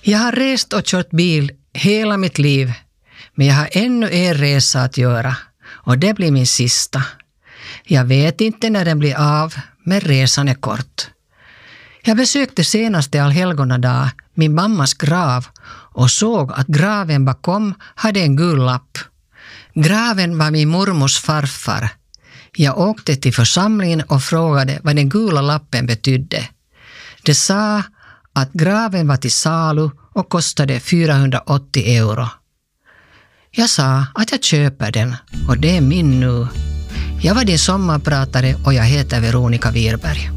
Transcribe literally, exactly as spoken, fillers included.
Jag har rest och kört bil hela mitt liv, men jag har ännu en resa att göra och det blir min sista. Jag vet inte när den blir av, men resan är kort. Jag besökte senaste allhelgonadag min mammas grav och såg att graven bakom hade en gul lapp. Graven var min mormors farfar. Jag åkte till församlingen och frågade vad den gula lappen betydde. Det sa att graven var till salu och kostade fyrahundraåttio euro. Jag sa att jag köper den och det är min nu. Jag var din sommarpratare och jag heter Veronica Wirberg.